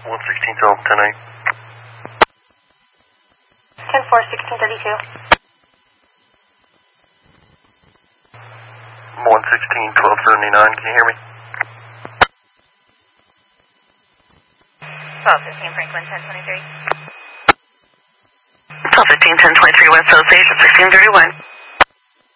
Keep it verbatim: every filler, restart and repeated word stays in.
one sixteen, twelve, ten eight. ten four, sixteen thirty-two. one sixteen, twelve seventy-nine, can you hear me? twelve fifteen, Franklin, ten twenty-three. twelve fifteen, ten twenty-three, West Osage, sixteen thirty-one.